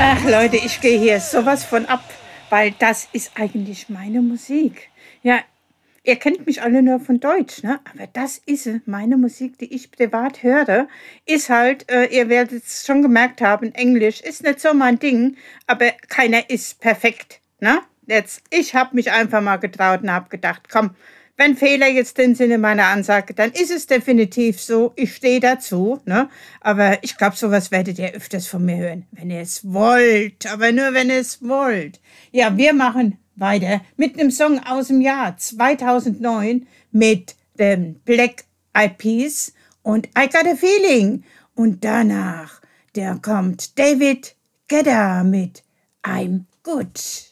Ach Leute, ich gehe hier sowas von ab, weil das ist eigentlich meine Musik. Ja, ihr kennt mich alle nur von Deutsch, ne? Aber das ist sie, meine Musik, die ich privat höre, ist halt, ihr werdet es schon gemerkt haben, Englisch ist nicht so mein Ding, aber keiner ist perfekt, ne? Jetzt, ich habe mich einfach mal getraut und habe gedacht, komm, wenn Fehler jetzt drin sind in meiner Ansage, dann ist es definitiv so. Ich stehe dazu, ne? Aber ich glaube, sowas werdet ihr öfters von mir hören, wenn ihr es wollt. Aber nur, wenn ihr es wollt. Ja, wir machen weiter mit einem Song aus dem Jahr 2009 mit dem Black Eyed Peas und I Got a Feeling. Und danach, der kommt David Guetta mit I'm Good.